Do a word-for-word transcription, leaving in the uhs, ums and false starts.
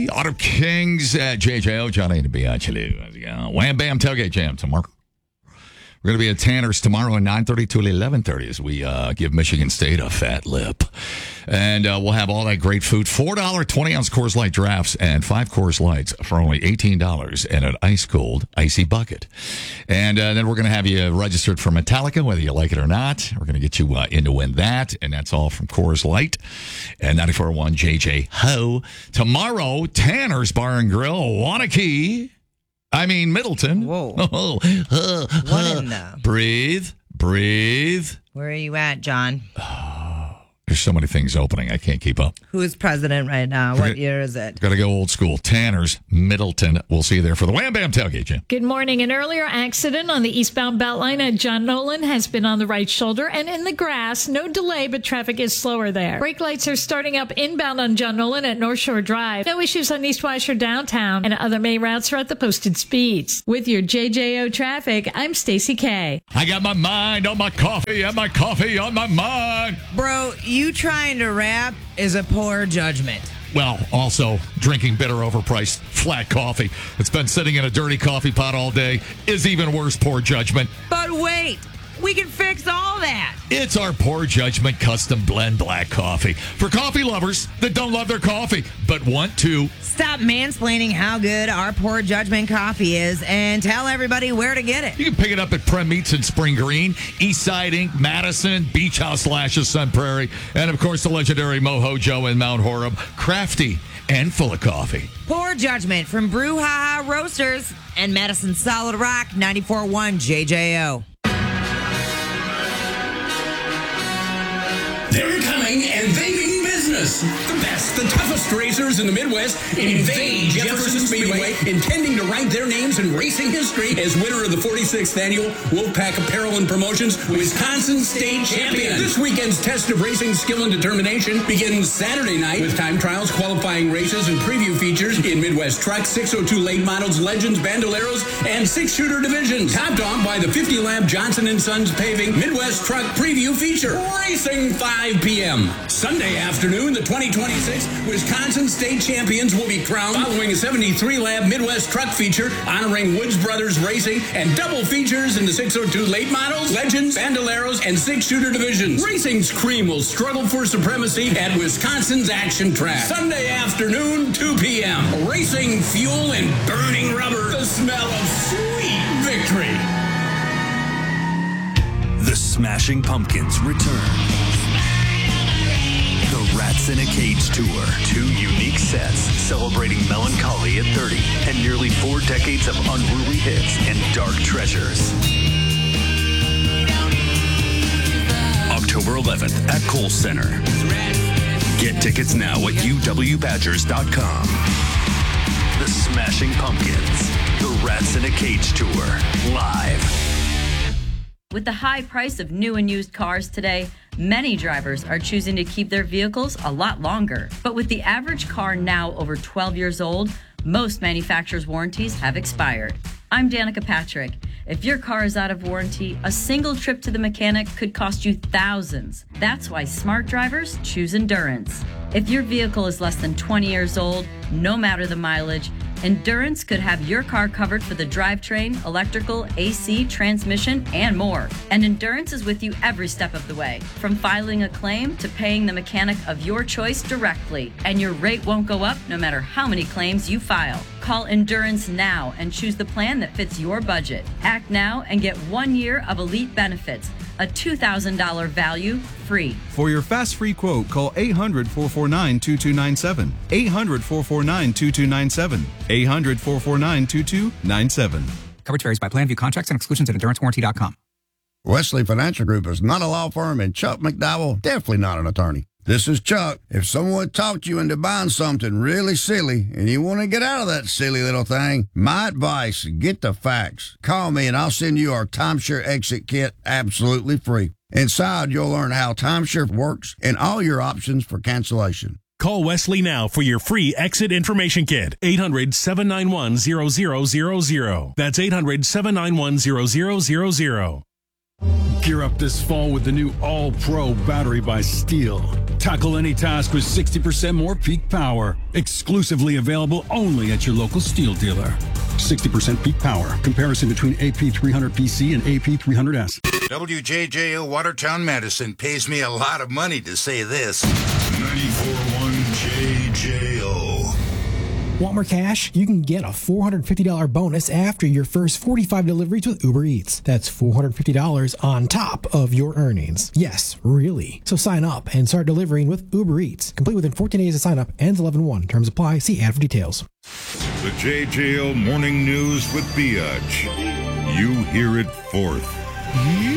Auto Kings at J J O. Johnny DiBiagio. Wham Bam Tailgate Jam tomorrow. We're going to be at Tanner's tomorrow at nine thirty to eleven thirty as we uh, give Michigan State a fat lip. And uh, we'll have all that great food. four dollars twenty-ounce Coors Light drafts and five Coors Lights for only eighteen dollars and an ice-cold, icy bucket. And uh, then we're going to have you registered for Metallica, whether you like it or not. We're going to get you uh, in to win that. And that's all from Coors Light and ninety-four point one J J Ho. Tomorrow, Tanner's Bar and Grill, Wanakee. I mean, Middleton. Whoa. Oh, uh, what in the? Breathe, breathe. Where are you at, John? There's so many things opening. I can't keep up. Who's president right now? What year is it? Got to go old school. Tanner's, Middleton. We'll see you there for the Wham Bam Tailgate Jam. Good morning. An earlier accident on the eastbound Beltline at John Nolan has been on the right shoulder and in the grass. No delay, but traffic is slower there. Brake lights are starting up inbound on John Nolan at North Shore Drive. No issues on East Washer downtown, and other main routes are at the posted speeds. With your J J O traffic, I'm Stacey K. I got my mind on my coffee and my coffee on my mind. Bro, you trying to rap is a poor judgment. Well, also, drinking bitter, overpriced, flat coffee that's been sitting in a dirty coffee pot all day is even worse poor judgment. But wait, we can fix all that. It's our Poor Judgment Custom Blend Black Coffee for coffee lovers that don't love their coffee but want to. Stop mansplaining how good our Poor Judgment coffee is and tell everybody where to get it. You can pick it up at Prem Meats in Spring Green, Eastside Incorporated, Madison, Beach House Lashes, Sun Prairie, and of course the legendary Moho Joe in Mount Horeb. Crafty and full of coffee. Poor Judgment from Brew Ha Ha Roasters and Madison Solid Rock, ninety-four point one J J O. They're coming, and they mean business. The best, the toughest racers in the Midwest invade Jefferson Speedway, intending to write their names in racing history as winner of the forty-sixth Annual Wolfpack Apparel and Promotions Wisconsin State Champion. This weekend's test of racing skill and determination begins Saturday night with time trials, qualifying races, and preview features in Midwest Truck, six oh two Late Models, Legends, Bandoleros, and six-shooter divisions. Topped off by the fifty-lap Johnson and Sons Paving Midwest Truck Preview feature. Racing five p.m. Sunday afternoon, the twenty twenty-six Wisconsin State Champions will be crowned following a seventy-three lap Midwest Truck feature honoring Woods Brothers Racing and double features in the six oh two Late Models, Legends, Bandoleros, and six-shooter divisions. Racing's cream will struggle for supremacy at Wisconsin's Action Track. Sunday afternoon, two p.m. Racing fuel and burning rubber. The smell of sweet victory. The Smashing Pumpkins return. The Rats in a Cage Tour. Two unique sets celebrating melancholy at thirty and nearly four decades of unruly hits and dark treasures. October eleventh at Kohl Center. Get tickets now at U W Badgers dot com. The Smashing Pumpkins. The Rats in a Cage Tour. Live. With the high price of new and used cars today, many drivers are choosing to keep their vehicles a lot longer. But with the average car now over twelve years old, most manufacturers' warranties have expired. I'm Danica Patrick. If your car is out of warranty, a single trip to the mechanic could cost you thousands. That's why smart drivers choose Endurance. If your vehicle is less than twenty years old, no matter the mileage, Endurance could have your car covered for the drivetrain, electrical, A C, transmission, and more. And Endurance is with you every step of the way, from filing a claim to paying the mechanic of your choice directly. And your rate won't go up no matter how many claims you file. Call Endurance now and choose the plan that fits your budget. Act now and get one year of elite benefits, a two thousand dollars value free. For your fast free quote, call eight hundred, four four nine, two two nine seven. eight hundred, four four nine, two two nine seven. eight hundred, four four nine, two two nine seven. Coverage varies by plan. View contracts and exclusions at endurance warranty dot com. Wesley Financial Group is not a law firm, and Chuck McDowell definitely not an attorney. This is Chuck. If someone talked you into buying something really silly and you want to get out of that silly little thing, my advice, get the facts. Call me and I'll send you our timeshare exit kit absolutely free. Inside, you'll learn how timeshare works and all your options for cancellation. Call Wesley now for your free exit information kit. eight hundred, seven nine one, zero zero zero zero. That's eight hundred, seven nine one, zero zero zero zero. Gear up this fall with the new All-Pro battery by Steel. Tackle any task with sixty percent more peak power. Exclusively available only at your local Steel dealer. sixty percent peak power. Comparison between A P three hundred P C and A P three hundred S. W J J O Watertown, Madison pays me a lot of money to say this. ninety-four point one J J O. Want more cash? You can get a four hundred fifty dollars bonus after your first forty-five deliveries with Uber Eats. That's four hundred fifty dollars on top of your earnings. Yes, really. So sign up and start delivering with Uber Eats. Complete within fourteen days of sign up. Ends eleven one. Terms apply. See ad for details. The J J O Morning News with Biatch. You hear it fourth.